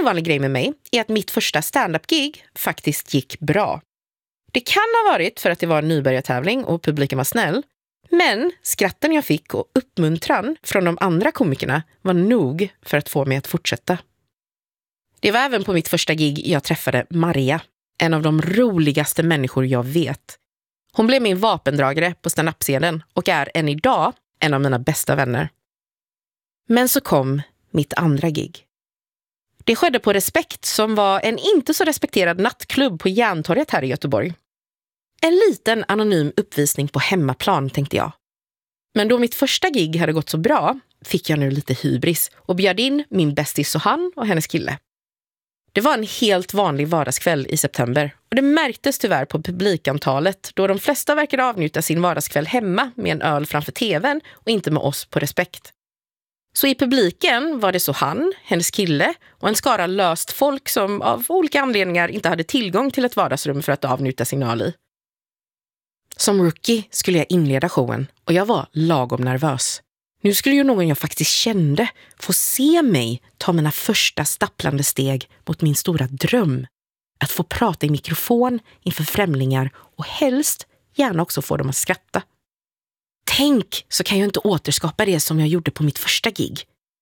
ovanlig grej med mig är att mitt första stand-up-gig faktiskt gick bra. Det kan ha varit för att det var en nybörjartävling och publiken var snäll, men skratten jag fick och uppmuntran från de andra komikerna var nog för att få mig att fortsätta. Det var även på mitt första gig jag träffade Maria, en av de roligaste människor jag vet. Hon blev min vapendragare på stand-up-scenen och är än idag en av mina bästa vänner. Men så kom mitt andra gig. Det skedde på Respekt, som var en inte så respekterad nattklubb på Järntorget här i Göteborg. En liten anonym uppvisning på hemmaplan, tänkte jag. Men då mitt första gig hade gått så bra fick jag nu lite hybris och bjöd in min bästis Sohan och hennes kille. Det var en helt vanlig vardagskväll i september och det märktes tyvärr på publikantalet då de flesta verkade avnjuta sin vardagskväll hemma med en öl framför tvn och inte med oss på Respekt. Så i publiken var det Sohan, hennes kille och en skara löst folk som av olika anledningar inte hade tillgång till ett vardagsrum för att avnjuta sin öl i. Som rookie skulle jag inleda showen och jag var lagom nervös. Nu skulle ju någon jag faktiskt kände få se mig ta mina första stapplande steg mot min stora dröm. Att få prata i mikrofon inför främlingar och helst gärna också få dem att skratta. Tänk, så kan jag inte återskapa det som jag gjorde på mitt första gig.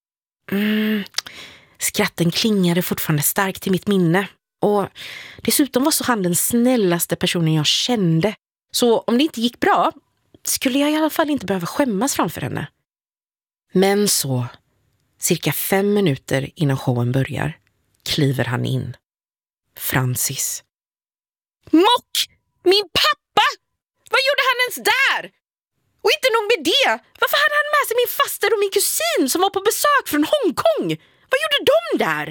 Skratten klingade fortfarande starkt i mitt minne. Och dessutom var Sohan den snällaste personen jag kände. Så om det inte gick bra skulle jag i alla fall inte behöva skämmas framför henne. Men så, cirka 5 minuter innan showen börjar, kliver han in. Francis. Mock! Min pappa! Vad gjorde han ens där? Och inte nog med det, varför hade han med sig min faster och min kusin som var på besök från Hongkong? Vad gjorde de där?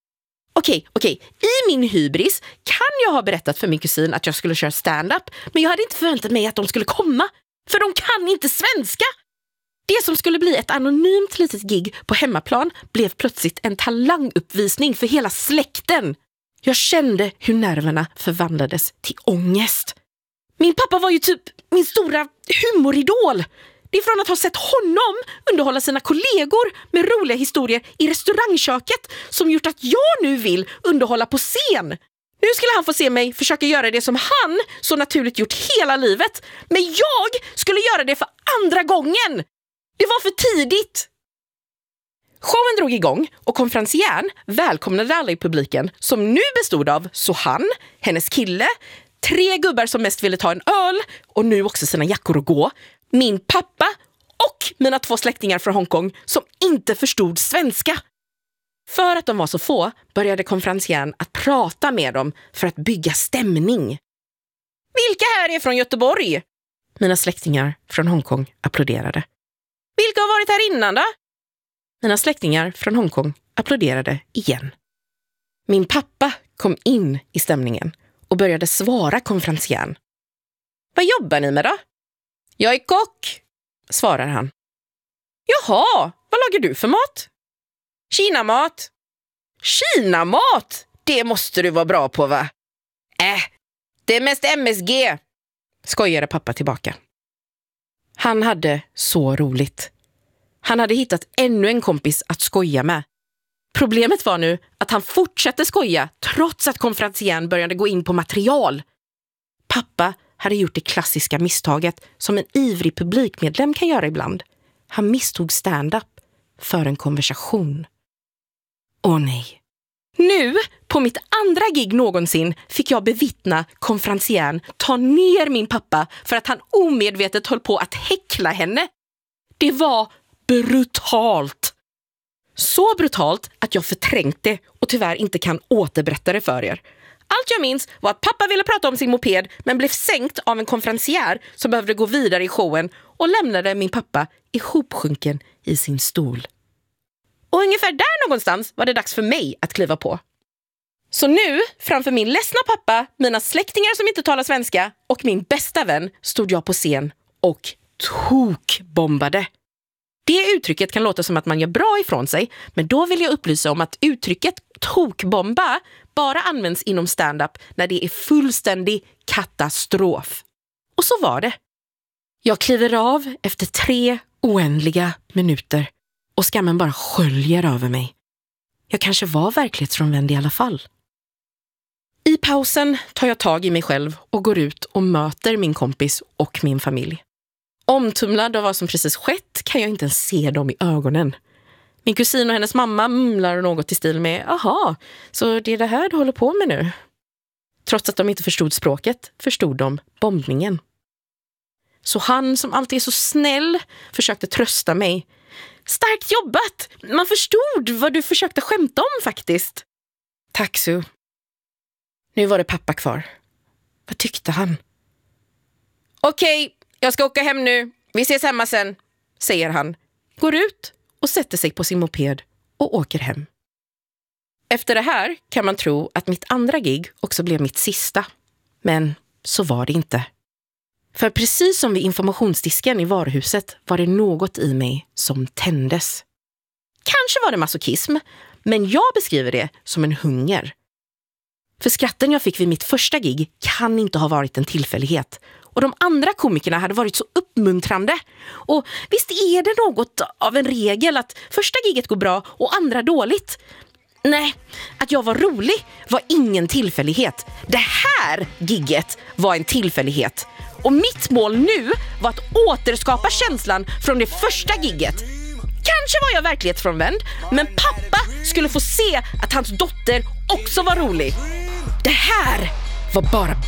Okej, i min hybris kan jag ha berättat för min kusin att jag skulle köra stand-up, men jag hade inte förväntat mig att de skulle komma, för de kan inte svenska. Det som skulle bli ett anonymt litet gig på hemmaplan blev plötsligt en talanguppvisning för hela släkten. Jag kände hur nerverna förvandlades till ångest. Min pappa var ju typ min stora humoridol. Det är från att ha sett honom underhålla sina kollegor med roliga historier i restaurangköket som gjort att jag nu vill underhålla på scen. Nu skulle han få se mig försöka göra det som han så naturligt gjort hela livet. Men jag skulle göra det för andra gången. Det var för tidigt. Showen drog igång och konferencieren välkomnade alla i publiken som nu bestod av Sohan, hennes kille, 3 gubbar som mest ville ta en öl och nu också sina jackor och gå, min pappa och mina 2 släktingar från Hongkong som inte förstod svenska. För att de var så få började konferencieren att prata med dem för att bygga stämning. Vilka här är från Göteborg? Mina släktingar från Hongkong applåderade. Vilka har varit här innan då? Mina släktingar från Hongkong applåderade igen. Min pappa kom in i stämningen och började svara konferencieren. Vad jobbar ni med då? Jag är kock, svarar han. Jaha, vad lagar du för mat? Kinamat. Kinamat? Det måste du vara bra på, va? Det är mest MSG, skojade pappa tillbaka. Han hade så roligt. Han hade hittat ännu en kompis att skoja med. Problemet var nu att han fortsatte skoja trots att konferencieren började gå in på material. Pappa hade gjort det klassiska misstaget som en ivrig publikmedlem kan göra ibland. Han misstog stand-up för en konversation. Åh nej. Nu, på mitt andra gig någonsin, fick jag bevittna konferencieren ta ner min pappa för att han omedvetet höll på att häckla henne. Det var brutalt. Så brutalt att jag förträngt det och tyvärr inte kan återberätta det för er. Allt jag minns var att pappa ville prata om sin moped men blev sänkt av en konferencier som behövde gå vidare i showen och lämnade min pappa ihopsjunken i sin stol. Och ungefär där någonstans var det dags för mig att kliva på. Så nu, framför min ledsna pappa, mina släktingar som inte talar svenska och min bästa vän stod jag på scen och tokbombade. Det uttrycket kan låta som att man gör bra ifrån sig, men då vill jag upplysa om att uttrycket tokbomba bara används inom stand-up när det är fullständig katastrof. Och så var det. Jag kliver av efter 3 oändliga minuter och skammen bara sköljer över mig. Jag kanske var verklighetsfrånvänd i alla fall. I pausen tar jag tag i mig själv och går ut och möter min kompis och min familj. Omtumlad av vad som precis skett kan jag inte ens se dem i ögonen. Min kusin och hennes mamma mumlar något i stil med "Aha, så det är det här du håller på med nu?" Trots att de inte förstod språket förstod de bombningen. Så han som alltid är så snäll försökte trösta mig. "Starkt jobbat! Man förstod vad du försökte skämta om faktiskt." "Tack, Sue." Nu var det pappa kvar. Vad tyckte han? "Okej, jag ska åka hem nu. Vi ses hemma sen", säger han. Går ut och sätter sig på sin moped och åker hem. Efter det här kan man tro att mitt andra gig också blev mitt sista. Men så var det inte. För precis som vid informationsdisken i varuhuset var det något i mig som tändes. Kanske var det masochism, men jag beskriver det som en hunger. För skratten jag fick vid mitt första gig kan inte ha varit en tillfällighet. Och de andra komikerna hade varit så uppmuntrande. Och visst är det något av en regel att första giget går bra och andra dåligt. Nej, att jag var rolig var ingen tillfällighet. Det här gigget var en tillfällighet. Och mitt mål nu var att återskapa känslan från det första gigget. Kanske var jag verklighetsfrånvänd, men pappa skulle få se att hans dotter också var rolig. Det här var bara